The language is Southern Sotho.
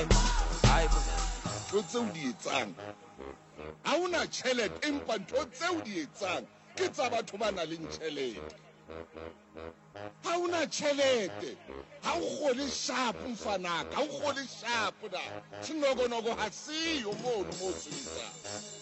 ntho tseo di etsang ha una tjhelete empa ntho tseo di etsang ke tsa batho ba nang le tjhelete ha una tjhelete ha o kgole sharp mfanaka ha o kgole sharp da sinogonoko ha siyo mono mo sebetsang